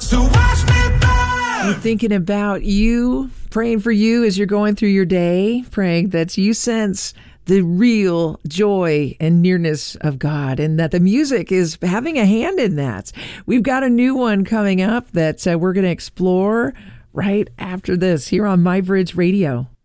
So watch me burn. I'm thinking about you, praying for you as you're going through your day, praying that you sense the real joy and nearness of God, and that the music is having a hand in that. We've got a new one coming up that we're going to explore right after this here on My Bridge Radio.